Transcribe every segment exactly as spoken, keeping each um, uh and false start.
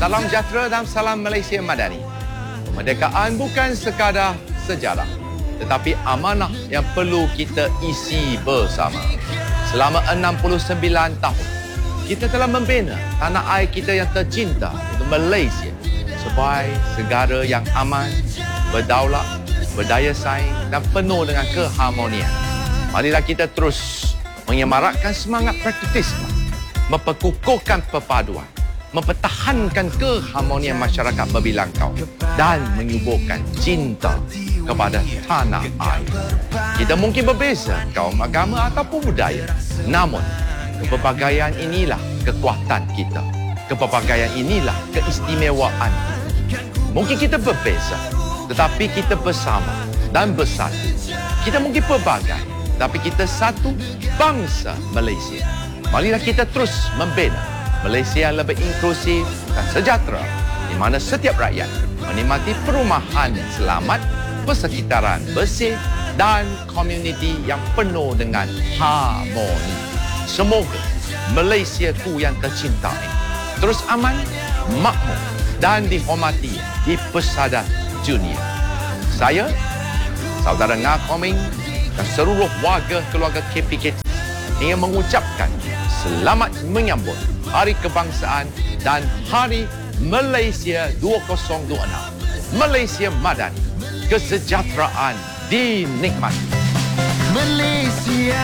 Salam sejahtera dan salam Malaysia Madani. Kemerdekaan bukan sekadar sejarah, tetapi amanah yang perlu kita isi bersama. Selama enam puluh sembilan tahun, kita telah membina tanah air kita yang tercinta, iaitu Malaysia, sebagai negara yang aman, berdaulat, berdaya saing dan penuh dengan keharmonian. Marilah kita terus menyemarakkan semangat patriotisme, memperkukuhkan perpaduan, mempertahankan keharmonian masyarakat berbilangkau dan menyuburkan cinta kepada tanah air. Kita mungkin berbeza kaum, agama ataupun budaya, namun kepelbagaian inilah kekuatan kita. Kepelbagaian inilah keistimewaan. Mungkin kita berbeza, tetapi kita bersama dan bersatu. Kita mungkin pelbagai, tapi kita satu bangsa Malaysia. Marilah kita terus membina Malaysia yang lebih inklusif dan sejahtera, di mana setiap rakyat menikmati perumahan selamat, persekitaran bersih dan komuniti yang penuh dengan harmoni. Semoga Malaysiaku yang tercinta ini terus aman, makmur dan dihormati di pesada dunia. Saya, saudara Nga Koming dan seluruh warga keluarga K P K T ingin mengucapkan selamat menyambut Hari Kebangsaan dan Hari Malaysia dua ribu dua puluh enam. Malaysia Madani, kesejahteraan dinikmati. Malaysia.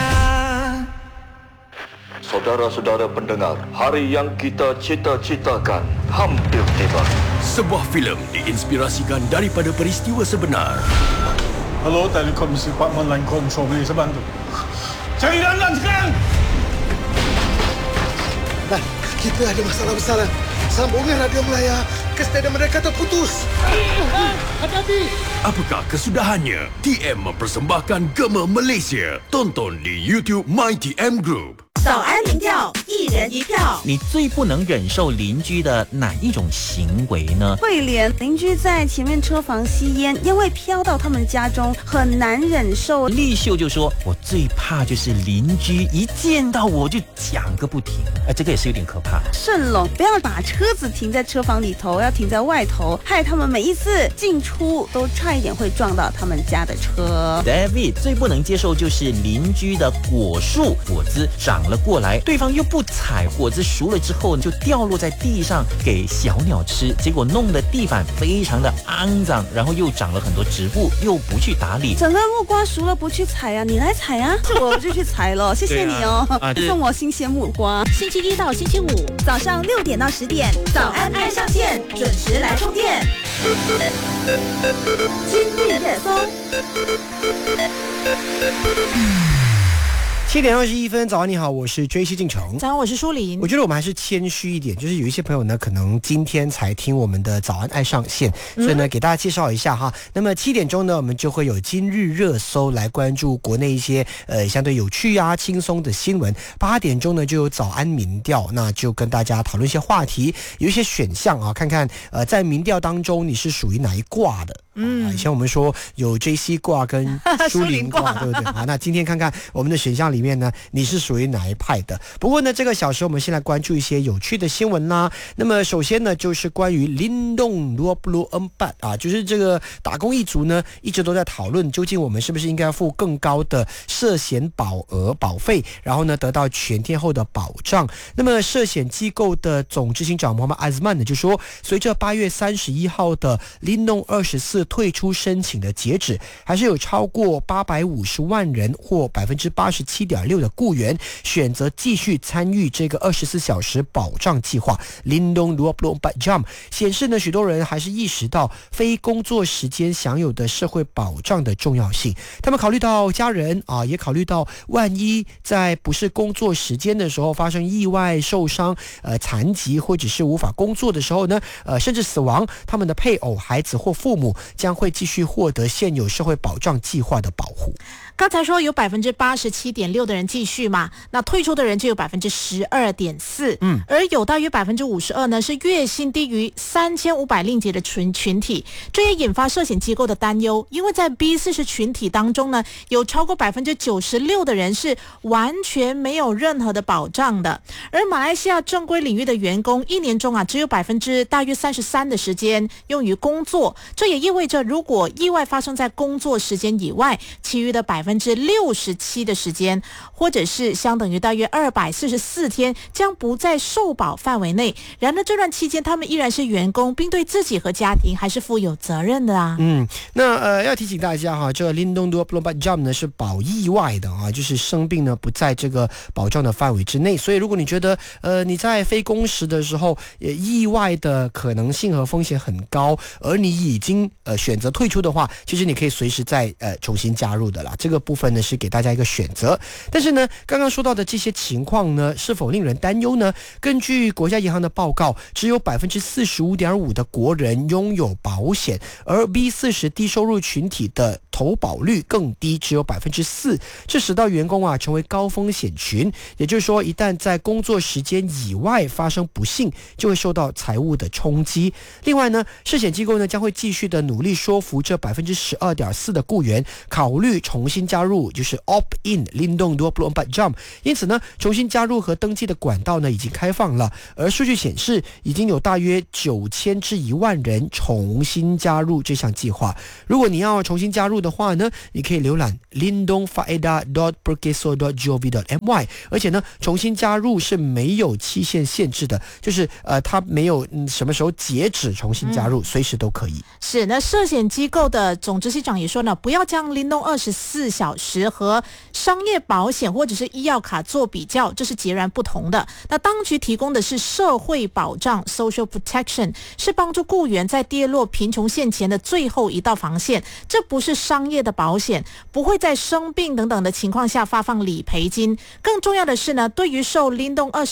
Saudara-saudara pendengar, hari yang kita cita-citakan hampir tiba. Sebuah filem diinspirasikan daripada peristiwa sebenar. Hello, Telekomisi Department Line Control, boleh saya bantu? Cari dalam sekarang! Nah, kita ada masalah besar. Sambungan radio Melaya ke stadium mereka terputus. Hati-hati! Apakah kesudahannya? T M mempersembahkan Gema Malaysia. Tonton di YouTube My T M Group. 早安民调，一人一票。 你最不能忍受邻居的哪一种行为呢？ 慧莲邻居在前面车房吸烟，烟味飘到他们家中，很难忍受。 丽秀就说：“我最怕就是邻居一见到我就讲个不停。”哎，这个也是有点可怕。 盛龙不要把车子停在车房里头，要停在外头，害他们每一次进出都差一点会撞到他们家的车。 David 最不能接受就是邻居的果树果子长了过来，对方又不采，果子熟了之后就掉落在地上给小鸟吃，结果弄得地板非常的肮脏，然后又长了很多植物，又不去打理。 整个木瓜熟了不去采啊，你来采啊，我就去采了，谢谢你哦，啊啊、送我新鲜木瓜。 星期一到星期五早上六点到十点，早安爱上线，准时来充电。今日热搜。 七点二十一分，早安你好，我是追西进城。 早安，我是舒琳。 我觉得我们还是谦虚一点，就是有一些朋友呢，可能今天才听我们的早安爱上线，所以呢，给大家介绍一下哈。那么七点钟呢，我们就会有今日热搜来关注国内一些呃相对有趣啊、轻松的新闻。八点钟呢，就有早安民调，那就跟大家讨论一些话题，有一些选项啊，看看呃在民调当中你是属于哪一卦的。嗯，以前我们说有 J C 卦跟舒琳卦，对不对？好，那今天看看我们的选项里面呢，你是属于哪一派的？不过呢，这个小时我们先来关注一些有趣的新闻啦。那么首先呢，就是关于林动罗布罗恩巴啊，就是这个打工一族呢，一直都在讨论，究竟我们是不是应该付更高的涉险保额保费，然后呢得到全天候的保障。那么涉险机构的总执行长穆罕默阿兹曼呢就说，随着八月三十一号的林动二十四退出申请的截止，还是有超过八百五十万人或百分之八十七点六的雇员选择继续参与这个二十四小时保障计划。Lindung dua puluh empat jam 显示呢，许多人还是意识到非工作时间享有的社会保障的重要性。他们考虑到家人啊，也考虑到万一在不是工作时间的时候发生意外、受伤、呃残疾或者是无法工作的时候呢，呃甚至死亡，他们的配偶、孩子或父母将会继续获得现有社会保障计划的保护。 刚才说有百分之八十七点六的人继续嘛，那退出的人就有百分之十二点四，嗯，而有大约百分之五十二呢是月薪低于三千五百令吉的群群体，这也引发寿险机构的担忧，因为在 B 四十群体当中呢，有超过百分之九十六的人是完全没有任何的保障的，而马来西亚正规领域的员工一年中啊只有百分之大约三十三的时间用于工作，这也意味着如果意外发生在工作时间以外，其余的百分之六十七的时间，或者是相等于大约二百四十四天，将不在受保范围内。然而这段期间，他们依然是员工，并对自己和家庭还是负有责任的啊。 嗯，那呃要提醒大家哈，这个 Lindung dua puluh empat jam 呢是保意外的啊，就是生病呢不在这个保障的范围之内。所以如果你觉得呃你在非工时的时候，呃意外的可能性和风险很高，而你已经呃选择退出的话，其实你可以随时再呃重新加入的啦。这个部分呢是给大家一个选择。但是呢，刚刚说到的这些情况呢，是否令人担忧呢？根据国家银行的报告，只有百分之四十五点五的国人拥有保险，而 B 四十低收入群体的投保率更低，只有百分之四，这使到员工啊成为高风险群。也就是说，一旦在工作时间以外发生不幸，就会受到财务的冲击。另外呢，寿险机构呢将会继续的努力说服这百分之十二点四的雇员考虑重新加入，就是 opt-in Lindung dua puluh empat jam。因此呢，重新加入和登记的管道呢已经开放了，而数据显示，已经有大约九千至一万人重新加入这项计划。如果你要重新加入的话呢，你可以浏览 lindung faedah dot perkeso dot gov dot my， 而且呢，重新加入是没有期限限制的，就是呃，它没有、嗯、什么时候截止重新加入，嗯、随时都可以。 是，那寿险机构的总执行长也说呢，不要将 Lindung 二十四小时和商业保险或者是医药卡做比较，这是截然不同的。那当局提供的是社会保障 （social protection）， 是帮助雇员在跌落贫穷线前的最后一道防线。这不是商业的保险，不会在生病等等的情况下发放理赔金。更重要的是呢，对于受 Lindung 二十